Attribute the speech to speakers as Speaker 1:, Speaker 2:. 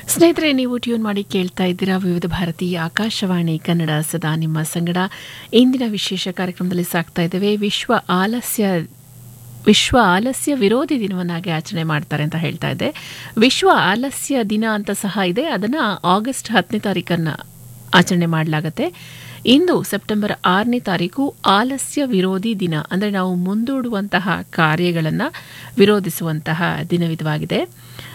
Speaker 1: ಸ್ನೇಹಿತರೆ, ನೀವು ಟ್ಯೂನ್ ಮಾಡಿ ಕೇಳ್ತಾ ಇದ್ದೀರಾ ವಿವಿಧ ಭಾರತಿ ಆಕಾಶವಾಣಿ ಕನ್ನಡ, ಸದಾ ನಿಮ್ಮ ಸಂಗಡ. ಇಂದಿನ ವಿಶೇಷ ಕಾರ್ಯಕ್ರಮದಲ್ಲಿ ಸಾಕ್ತಾ ಇದ್ದೇವೆ. ವಿಶ್ವ ಆಲಸ್ಯ ವಿರೋಧಿ ದಿನವನ್ನಾಗಿ ಆಚರಣೆ ಮಾಡ್ತಾರೆ ಅಂತ ಹೇಳ್ತಾ ಇದ್ದೆ. ವಿಶ್ವ ಆಲಸ್ಯ ದಿನ ಅಂತ ಸಹ ಇದೆ. ಅದನ್ನು ಆಗಸ್ಟ್ 10ನೇ ತಾರೀಕನ್ನು ಆಚರಣೆ ಮಾಡಲಾಗುತ್ತೆ. ಇಂದು ಸೆಪ್ಟೆಂಬರ್ 6ನೇ ತಾರೀಕು ಆಲಸ್ಯ ವಿರೋಧಿ ದಿನ. ಅಂದರೆ ನಾವು ಮುಂದೂಡುವಂತಹ ಕಾರ್ಯಗಳನ್ನು ವಿರೋಧಿಸುವಂತಹ ದಿನವಿದವಾಗಿದೆ.